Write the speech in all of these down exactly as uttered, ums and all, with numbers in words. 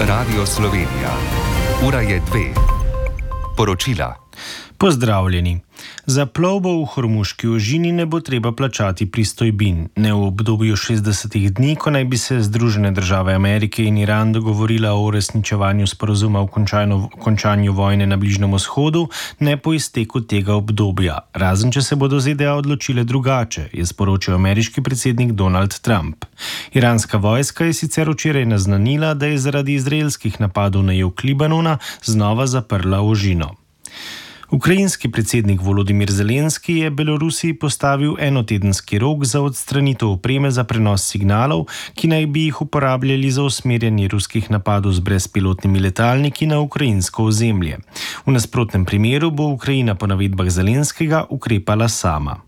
Radio Slovenija. Ura je dve. Poročila. Pozdravljeni. Za plovbo v Hormuški ožini ne bo treba plačati pristojbin. Ne v obdobju šestdesetih dni, ko naj bi se Združene države Amerike in Iran dogovorila o uresničevanju sporazuma o končanju, končanju vojne na Bližnjem vzhodu, ne po izteku tega obdobja. Razen če se bodo Z D A odločile drugače, je sporočil ameriški predsednik Donald Trump. Iranska vojska je sicer včeraj naznanila, da je zaradi izraelskih napadov na jug Libanona znova zaprla ožino. Ukrajinski predsednik Volodimir Zelenski je Belorusiji postavil enotedenski rok za odstranitev opreme za prenos signalov, ki naj bi jih uporabljali za usmerjanje ruskih napadov z brezpilotnimi letalniki na ukrajinsko ozemlje. V nasprotnem primeru bo Ukrajina po navedbah Zelenskega ukrepala sama.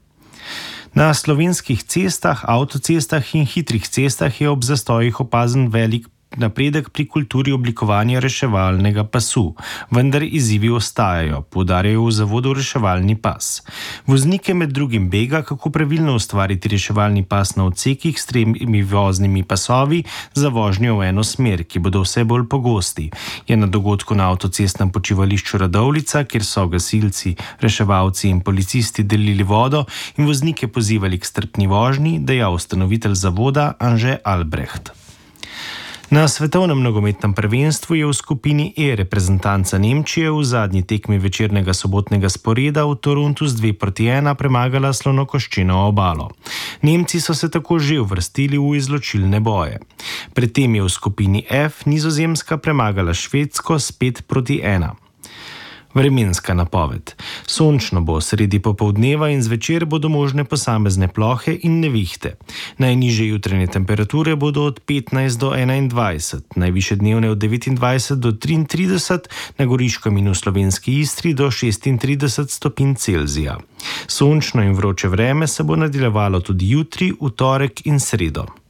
Na slovenskih cestah, avtocestah in hitrih cestah je ob zastojih opazen velik napredek pri kulturi oblikovanja reševalnega pasu, vendar izzivi ostajajo, poudarjajo v zavodu Reševalni pas. Voznike med drugim bega, kako pravilno ustvariti reševalni pas na odsekih s tremi voznimi pasovi za vožnjo v eno smer, ki bodo vse bolj pogosti. Je na dogodku na avtocestnem počivališču Radovljica, kjer so gasilci, reševalci in policisti delili vodo in voznike pozivali k strpni vožnji, dejal ustanovitelj zavoda Anže Albrecht. Na svetovnem nogometnem prvenstvu je v skupini E reprezentanca Nemčije v zadnji tekmi večernega sobotnega sporeda v Torontu z dve proti ena premagala Slonokoščeno obalo. Nemci so se tako že uvrstili v izločilne boje. Pred tem je v skupini F Nizozemska premagala Švedsko s pet proti ena. Vremenska napoved. Sončno bo, sredi popoldneva in zvečer bodo možne posamezne plohe in nevihte. Najnižje jutranje temperature bodo od petnajst do enaindvajset, najvišje dnevne od devetindvajset do triintrideset, na Goriškem in v slovenski Istri do šestintrideset stopinj Celzija. Sončno in vroče vreme se bo nadaljevalo tudi jutri, v torek in sredo.